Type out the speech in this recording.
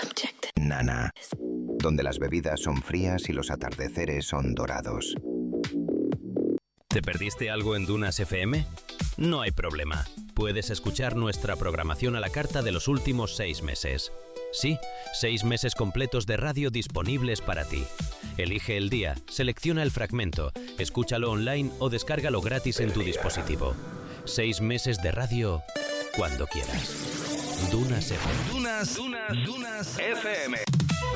Nana, donde las bebidas son frías y los atardeceres son dorados. ¿Te perdiste algo en Dunas FM? No hay problema. Puedes escuchar nuestra programación a la carta de los últimos 6 meses. Sí, 6 meses completos de radio disponibles para ti. Elige el día, selecciona el fragmento, escúchalo online o descárgalo gratis en tu dispositivo. 6 meses de radio cuando quieras. Dunas FM. Dunas FM.